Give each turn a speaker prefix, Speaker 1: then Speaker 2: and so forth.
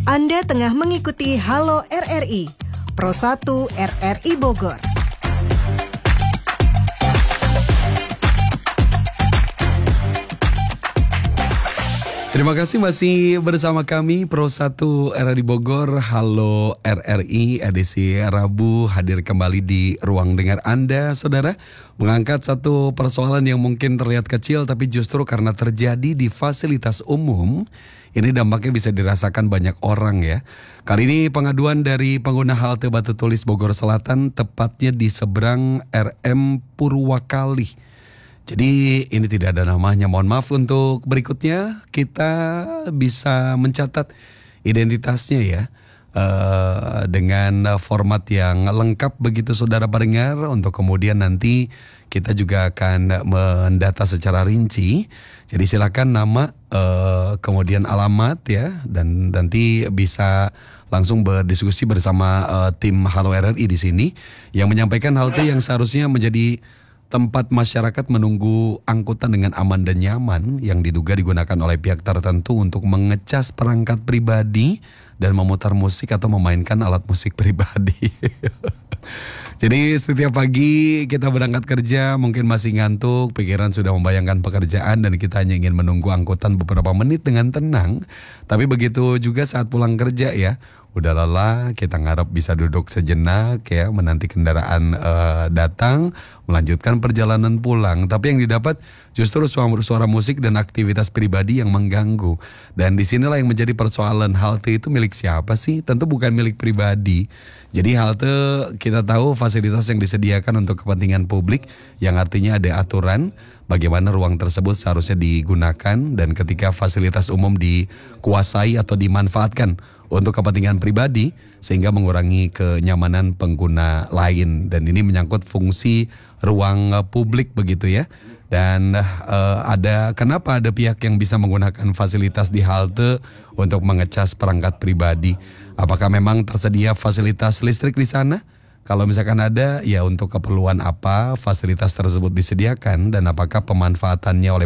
Speaker 1: Anda tengah mengikuti Halo RRI, Pro 1 RRI Bogor.
Speaker 2: Terima kasih masih bersama kami Pro 1 RRI Bogor. Halo RRI edisi Rabu hadir kembali di ruang dengar Anda, saudara. Mengangkat satu persoalan yang mungkin terlihat kecil tapi justru karena terjadi di fasilitas umum, ini dampaknya bisa dirasakan banyak orang ya. Kali ini pengaduan dari pengguna halte Batu Tulis Bogor Selatan, tepatnya di seberang RM Purwakali. Jadi ini tidak ada namanya, mohon maaf. Untuk berikutnya kita bisa mencatat identitasnya ya, dengan format yang lengkap begitu saudara pendengar. Untuk kemudian nanti kita juga akan mendata secara rinci. Jadi silakan nama, kemudian alamat ya, dan nanti bisa langsung berdiskusi bersama tim Halo RRI di sini yang menyampaikan halte yang seharusnya menjadi tempat masyarakat menunggu angkutan dengan aman dan nyaman yang diduga digunakan oleh pihak tertentu untuk mengecas perangkat pribadi dan memutar musik atau memainkan alat musik pribadi. Jadi setiap pagi kita berangkat kerja mungkin masih ngantuk, pikiran sudah membayangkan pekerjaan dan kita hanya ingin menunggu angkutan beberapa menit dengan tenang. Tapi begitu juga saat pulang kerja ya, udah lelah, kita ngarep bisa duduk sejenak ya, menanti kendaraan datang, melanjutkan perjalanan pulang. Tapi yang didapat justru suara musik dan aktivitas pribadi yang mengganggu. Dan disinilah yang menjadi persoalan, halte itu milik siapa sih? Tentu bukan milik pribadi. Jadi halte kita tahu fasilitas yang disediakan untuk kepentingan publik, yang artinya ada aturan bagaimana ruang tersebut seharusnya digunakan, dan ketika fasilitas umum dikuasai atau dimanfaatkan untuk kepentingan pribadi sehingga mengurangi kenyamanan pengguna lain, dan ini menyangkut fungsi ruang publik begitu ya. Dan kenapa ada pihak yang bisa menggunakan fasilitas di halte untuk mengecas perangkat pribadi? Apakah memang tersedia fasilitas listrik di sana? Kalau misalkan ada, ya untuk keperluan apa fasilitas tersebut disediakan, dan apakah pemanfaatannya oleh